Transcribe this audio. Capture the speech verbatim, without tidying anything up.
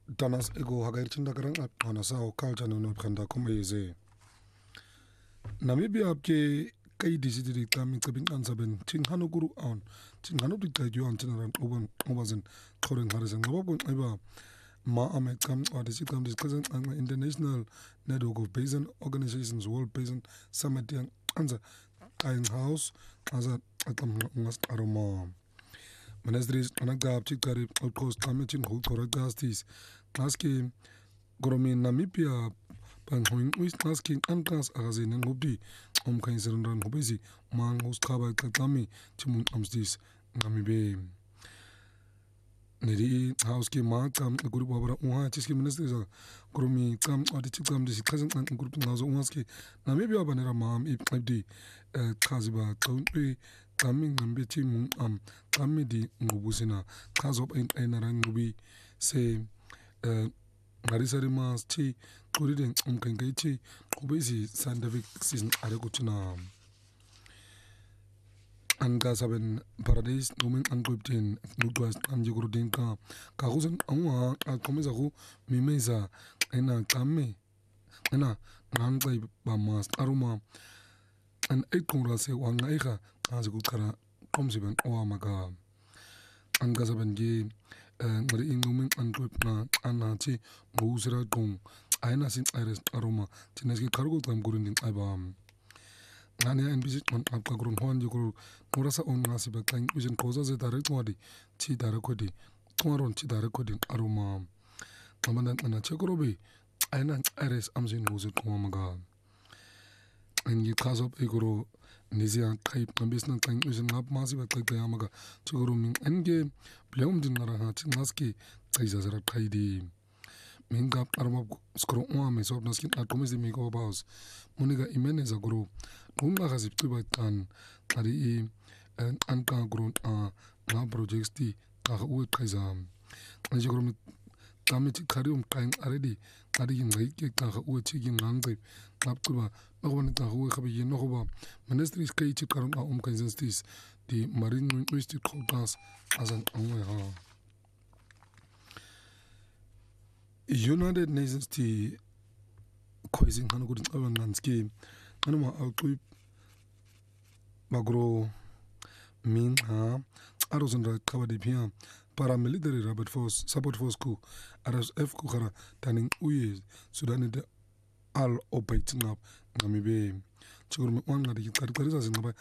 Danas ego hagairchinda karang ana sao culture no khanda komeze Namibia ke kai disiti di kami kabin ansaben ting hanu guru on ting hanu di kai yuan tinaran oban obazen koren harisan ngabon iba ma ame kam or the kam discussing ang international network of basin organizations world basin summit yang anza kain house asa atam ngas aroma Ministries anagab chikari outcoast kamitin hold koragastis klaski goromi Namibia pan hoing uis klaski ankas agazin ngobdi om kain serundran hobezi mang host kaba kakami timun amstis ngamibe nedi house ki ma kam guru babara uha chiski ministries goromi kam odi chikam disi kazan an group ngazo uhaski Namibia banera mam ibdi kaziba kaunti kami ngambe timun am kami di ngubusina kazop in ainarang ngubi se Marisari mas chi kuriden umkangai chi kubezi scientific season arekuchina anga saben paradise numin angkuptin nutwas anjigurudin ka kakusen angwa akomeza ku mimeza ena kame ena ngangai ba mas aruma an ekongra se wanga eka azikukara komsiben owamaga anga saben ge ngari ingumin angkupna anachi ngusira kong aina sin aires aroma tineski kargo tam gurindin aibam ngani an bisit on apka grun hon jikuru murasa on ngasi ba kan ujen koza ze dare twadi chi dare kodi twaron chi dare kodi aroma kamanan ana chekorobe aina aires amzin ngusir komamaga angi kazop iguru nizia type ambisna kan ujen ngap masi ba kayamaga chekoro min enge bleum din ngara ha chingaski kaiza zara kaidi Mingap armab skro uma me sob naskin atomis de migo baus muniga imeneza guru tunga khazip tuba tan kari i anka guru a na projects ti ka u kaizam anje guru kamiti karium kain already kari ngai ke ka u chi gi ngai kap tuba nogwan ta u khabi yin nogoba ministries kai chi karum a um kaizenstis di marine linguistic codas azan anwa ha United Nations ti koizing hanu gudin awan nanski hanu ma outwip magro min ha arozan ra kabadi pia paramilitary Robert Force support force ku R S F ku khara taning uye Sudan de al opait ngap ngamibe chigur mi wanga di kar kar za